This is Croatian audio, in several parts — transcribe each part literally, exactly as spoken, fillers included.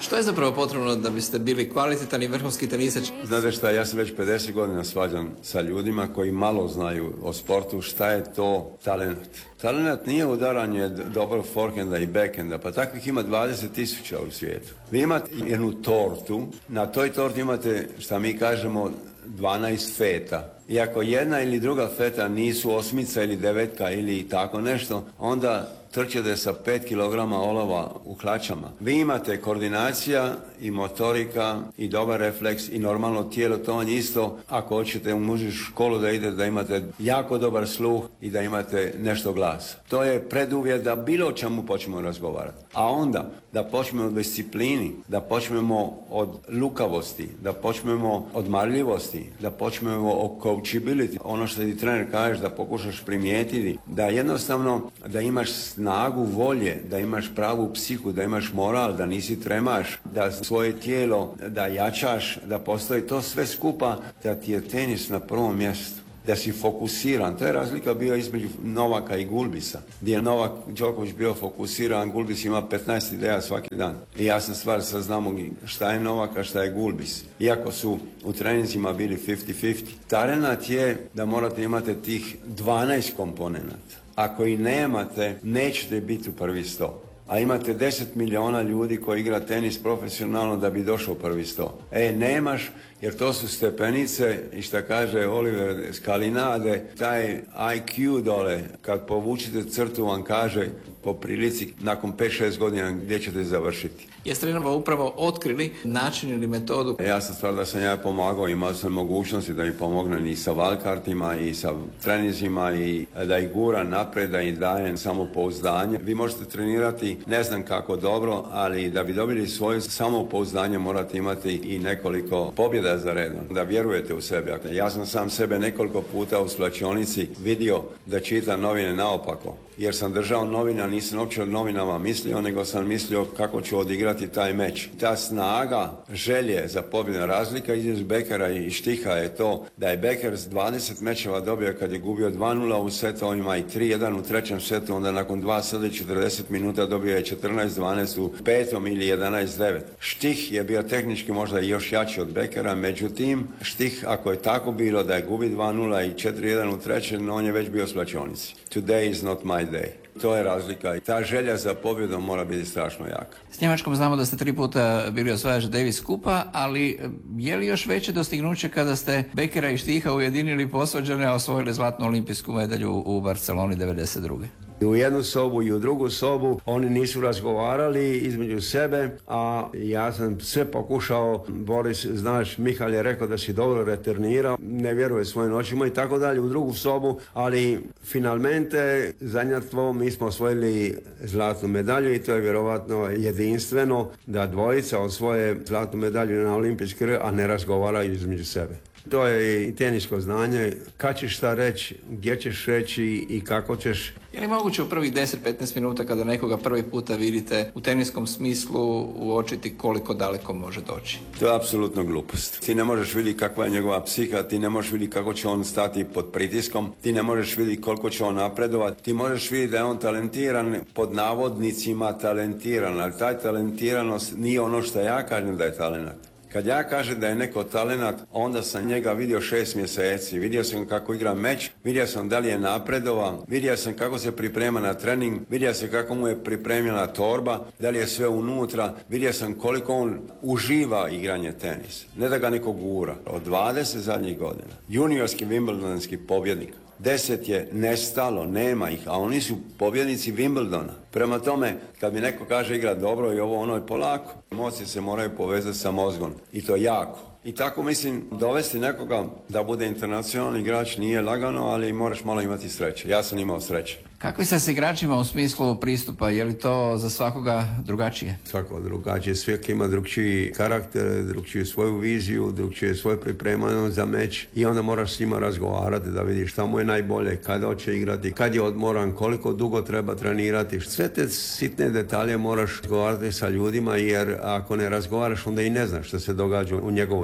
Što je zapravo potrebno da biste bili kvalitetan i vrhunski tenisač? Znate šta, ja sam već pedeset godina svađam sa ljudima koji malo znaju o sportu šta je to talent. Talent nije udaranje dobrog forehanda i backhanda, pa takvih ima dvadeset tisuća u svijetu. Vi imate jednu tortu, na toj torti imate, šta mi kažemo, dvanaest feta. I ako jedna ili druga feta nisu osmica ili devetka ili tako nešto, onda trčete sa pet kilograma olova u hlačama. Vi imate koordinacija i motorika i dobar refleks i normalno tijelo, to on isto. Ako hoćete u muzičku školu da idete, da imate jako dobar sluh i da imate nešto glasa. To je preduvjet da bilo o čemu počnemo razgovarati. A onda da počnemo od disciplini, da počnemo od lukavosti, da počnemo od marljivosti, da počnemo o coachability. Ono što ti trener kaže, da pokušaš primijetiti, da jednostavno da imaš snagu volje, da imaš pravu psihu, da imaš moral, da nisi tremaš, da svoje tijelo, da jačaš, da postoji to sve skupa, da ti je tenis na prvom mjestu. Da si fokusiran. To je razlika bio između Novaka i Gulbisa. Gdje je Novak Đoković bio fokusiran, Gulbis ima petnaest ideja svaki dan. I jasna stvar, sad znamo šta je Novak, a šta je Gulbis. Iako su u treninzima bili pedeset pedeset. Talenat je da morate imati tih dvanaest komponenata. Ako i nemate, nećete biti u prvi sto. A imate deset miliona ljudi koji igra tenis profesionalno da bi došao u prvi sto. E, nemaš, jer to su stepenice i šta kaže Oliver Skalinade, taj I Q dole, kad povučite crtu vam kaže po prilici nakon pet šest godina gdje ćete završiti. Jeste li upravo otkrili način ili metodu? Jasna stvar da sam ja pomagao, imao sam mogućnosti da mi pomognem i sa valkartima i sa trenizima i da ih gura napred, da im dajem samopouzdanje. Vi možete trenirati ne znam kako dobro, ali da bi dobili svoje samopouzdanje morate imati i nekoliko pobjeda za redom, da vjerujete u sebe. Ja sam sam sebe nekoliko puta u svlačionici vidio da čitam novine naopako. Jer sam držao novina, nisam uopće o novinama mislio, nego sam mislio kako ću odigrati taj meč. Ta snaga, želje za pobjedu, razlika između Bekera i Štiha je to da je Beker s dvadeset mečeva dobio kad je gubio dva nula u setu, on ima i tri jedan u trećem setu, onda nakon dva sata i četrdeset minuta dobio je četrnaest dvanaest u petom ili jedanaest devet. Štih je bio tehnički možda i još jači od Bekera, međutim, Štih, ako je tako bilo da je gubi dva nula i četiri jedan u trećem, on je već bio u svlačionici. Today is not my day. To je razlika i ta želja za pobjedom mora biti strašno jaka. S Njemačkom znamo da ste tri puta bili osvajač Davis Kupa, ali je li još veće dostignuće kada ste Bekera i Štiha ujedinili posvađane, a osvojili zlatnu olimpijsku medalju u Barceloni devedeset druge. U jednu sobu i u drugu sobu oni nisu razgovarali između sebe, a ja sam sve pokušao. Boris, znaš, Mihal je rekao da si dobro returnirao, ne vjeruje svojim očima i tako dalje, u drugu sobu, ali finalmente zadnjatvo mi smo osvojili zlatnu medalju i to je vjerovatno jedinstveno da dvojica osvoje zlatnu medalju na olimpijskoj, a ne razgovaraju između sebe. To je i tenisko znanje, kad ćeš šta reći, gdje ćeš reći i kako ćeš. Je li moguće u prvih deset do petnaest minuta kada nekoga prvi puta vidite u teniskom smislu uočiti koliko daleko može doći? To je apsolutno glupost. Ti ne možeš vidjeti kakva je njegova psiha, ti ne možeš vidjeti kako će on stati pod pritiskom, ti ne možeš vidjeti koliko će on napredovati, ti možeš vidjeti da je on talentiran, pod navodnicima talentiran, ali taj talentiranost nije ono što ja kažem da je talenat. Kad ja kažem da je neko talenat, onda sam njega vidio šest mjeseci. Vidio sam kako igra meč, vidio sam da li je napredovao, vidio sam kako se priprema na trening, vidio sam kako mu je pripremljena torba, da li je sve unutra, vidio sam koliko on uživa igranje tenisa. Ne da ga neko gura. Od dvadeset zadnjih godina, juniorski wimbledonski pobjednik, deset je nestalo, nema ih, a oni su pobjednici Wimbledona. Prema tome, kad mi neko kaže igra dobro i ovo ono je polako, emocije se moraju povezati sa mozgom i to jako. I tako mislim, dovesti nekoga da bude internacionalni igrač nije lagano, ali moraš malo imati sreće. Ja sam imao sreće. Kakvi ste s igračima u smislu pristupa? Je li to za svakoga drugačije? Svako drugačije. Svijek ima drugčiji karakter, drugčiju svoju viziju, drugčije svoje pripremanje za meč i onda moraš s njima razgovarati da vidiš šta mu je najbolje, kada hoće igrati, kad je odmoran, koliko dugo treba trenirati. Sve te sitne detalje moraš razgovarati sa ljudima jer ako ne razgovaraš onda i ne znaš što se događa u njegovoj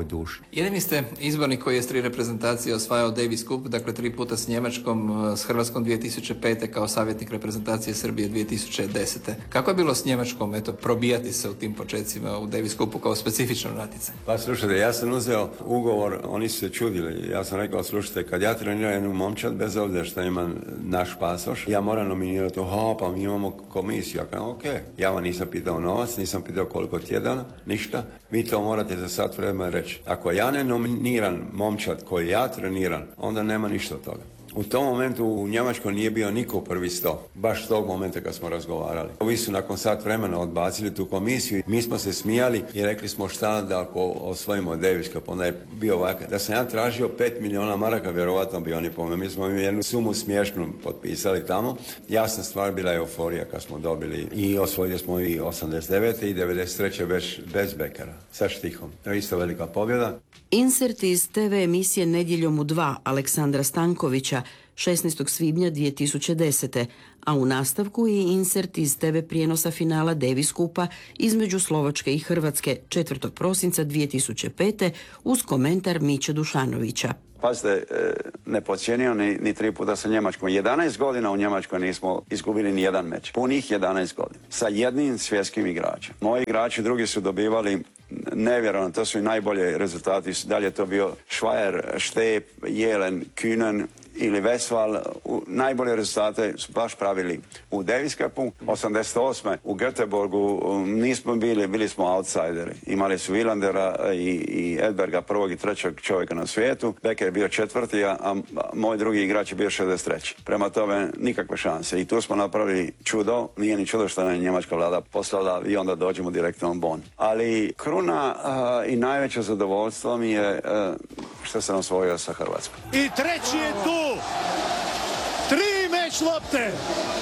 duši. Jedini ste izbornik koji je s tri reprezentacije osvajao Davis Cup, dakle tri puta s Njemačkom, s Hrvatskom dvije tisuće pete kao savjetnik reprezentacije Srbije dvije tisuće desete. Kako je bilo s Njemačkom, eto, probijati se u tim početcima u Davis Cupu kao specifično natjecanje? Pa slušajte, ja sam uzeo ugovor, oni su se čudili. Ja sam rekao, slušajte, kad ja treniram jednu momčad, bez obzira što ima naš pasoš, ja moram nominirati, ha, pa mi imamo komisiju. Ja kažem, ok, ja vam nisam pitao novac, nisam pitao koliko tjedana, ništa. Vi to morate za sat vremena reći. Ako ja ne nominiram momčad koji ja treniram, onda nema ništa od toga. U tom momentu u Njemačkoj nije bio niko u prvi sto. Baš tog momenta kad smo razgovarali. Ovi su nakon sat vremena odbacili tu komisiju. Mi smo se smijali i rekli smo šta da ako osvojimo Davis Cup, onda je bio ovakav. Da sam ja tražio pet milijuna maraka, vjerovatno bi oni pomeli. Mi smo im jednu sumu smiješnu potpisali tamo. Jasna stvar, bila je euforija kad smo dobili i osvojili smo i osamdeset devete i devedeset treće već bez Bekera, sa štihom. To je isto velika pobjeda. Insert iz te ve emisije Nedjeljom u dva Aleksandra Stankovića šesnaestog svibnja dvije tisuće desete. A u nastavku i insert iz te ve prijenosa finala Davis Cupa između Slovačke i Hrvatske četvrtog prosinca dvije tisuće pete uz komentar Miće Dušanovića. Pazite, ne podcijenio ni, ni tri puta sa Njemačkom. jedanaest godina u Njemačkoj nismo izgubili ni jedan meč. Punih jedanaest godina. Sa jednim svjetskim igračem. Moji igrači drugi su dobivali nevjerojatno, to su i najbolje rezultati. Da li je to bio Schweier, Štep, Jelen, Kühnen ili Westphal, najbolje rezultate su baš pravili u Davis Cupu. osamdeset osme u Göteborgu nismo bili, bili smo outsideri. Imali su Wielandera i, i Edberga, prvog i trećeg čovjeka na svijetu. Becker je bio četvrti, a, a moj drugi igrač je bio šezdeset treći. Prema tome, nikakve šanse. I tu smo napravili čudo. Nije ni čudo što je njemačka vlada poslala i onda dođemo direktno u Bonn. Ali kruna uh, i najveće zadovoljstvo mi je uh, što sam osvojio sa Hrvatskom. I treći je tu. Tri meč lopte.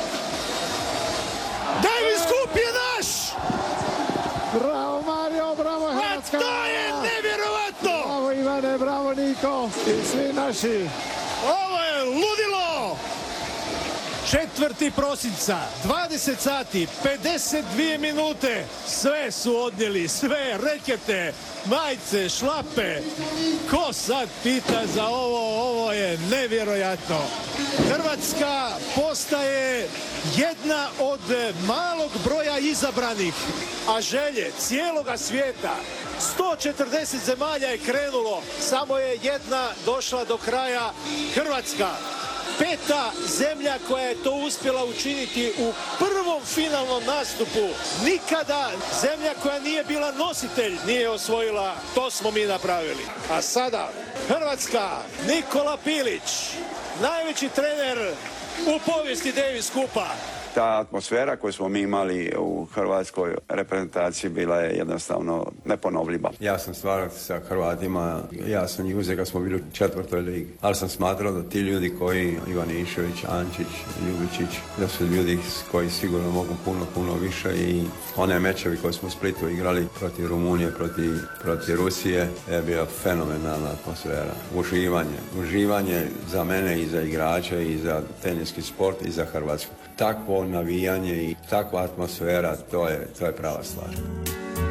Davis Cup je naš. Bravo Mario, bravo Hrvatska. A to je nevjerovatno. Bravo Ivane, bravo Niko i svi naši. Ovo je ludilo. četvrtog prosinca, dvadeset sati, pedeset dvije minute. Sve su odnijeli, sve rekete, majice, šlape. Ko sad pita za ovo? Ovo je nevjerojatno. Hrvatska postaje jedna od malog broja izabranih, a želje cijeloga svijeta. sto četrdeset zemalja je krenulo, samo je jedna došla do kraja, Hrvatska. Peta zemlja koja je to uspjela učiniti u prvom finalnom nastupu. Nikada zemlja koja nije bila nositelj nije osvojila. To smo mi napravili. A sada Hrvatska, Nikola Pilić, najveći trener u povijesti Davis Cupa. Ta atmosfera koju smo mi imali u hrvatskoj reprezentaciji bila je jednostavno neponovljiva. Ja sam stvarno sa Hrvatima, ja sam njih uzeo kad smo bili u četvrtoj ligi, ali sam smatrao da ti ljudi koji, Ivanišević, Ančić, Ljubičić, da su ljudi koji sigurno mogu puno, puno više i one mečevi koje smo u Splitu igrali protiv Rumunije, protiv, protiv Rusije, je bila fenomenalna atmosfera. Uživanje, uživanje za mene i za igrače i za teniski sport i za Hrvatsku. Takvo navijanje i takva atmosfera, to je, to je prava stvar.